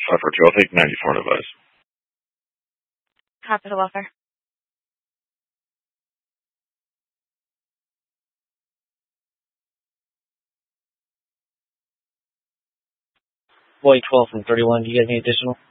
Alpha 2, I'll take 94 and advise. Capital Alpha. Boy 12 from 31, do you guys need additional?